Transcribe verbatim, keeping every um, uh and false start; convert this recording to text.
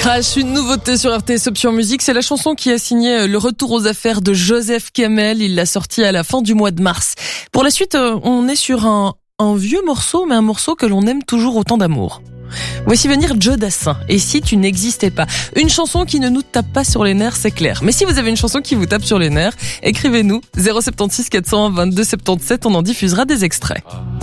Crash, une nouveauté sur R T S Option Musique, c'est la chanson qui a signé le retour aux affaires de Joseph Kamel. Il l'a sorti à la fin du mois de mars. Pour la suite, on est sur un, un vieux morceau, mais un morceau que l'on aime toujours autant d'amour. Voici venir Joe Dassin, et si tu n'existais pas. Une chanson qui ne nous tape pas sur les nerfs, c'est clair. Mais si vous avez une chanson qui vous tape sur les nerfs, écrivez-nous zéro sept six quatre cent un vingt-deux soixante-dix-sept, on en diffusera des extraits.